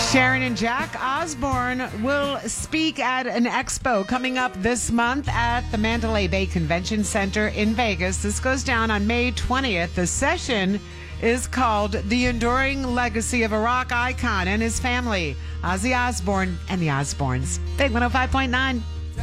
Sharon and Jack Osbourne will speak at an expo coming up this month at the Mandalay Bay Convention Center in Vegas. This goes down on May 20th. The session is called The Enduring Legacy of a Rock Icon and His Family, Ozzy Osbourne and the Osbournes. Big 105.9.